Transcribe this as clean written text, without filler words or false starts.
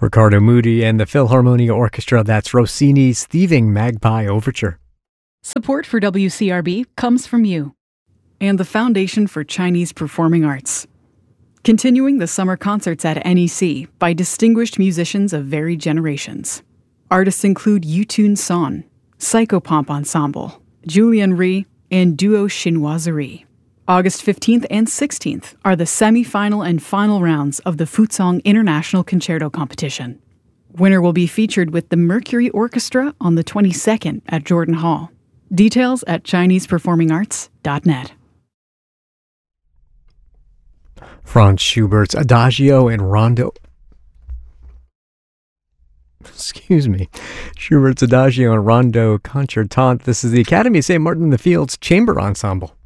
Riccardo Muti and the Philharmonia Orchestra. That's Rossini's Thieving Magpie Overture. Support for WCRB comes from you and the Foundation for Chinese Performing Arts. Continuing the summer concerts at NEC by distinguished musicians of varied generations. Artists include Yutun Son, Psychopomp Ensemble, Julian Rhee, and Duo Chinoiserie. August 15th and 16th are the semi-final and final rounds of the Fuzhong International Concerto Competition. Winner will be featured with the Mercury Orchestra on the 22nd at Jordan Hall. Details at ChinesePerformingArts.net. Franz Schubert's Adagio and Rondo. Schubert's Adagio and Rondo Concertante. This is the Academy of St. Martin in the Fields Chamber Ensemble.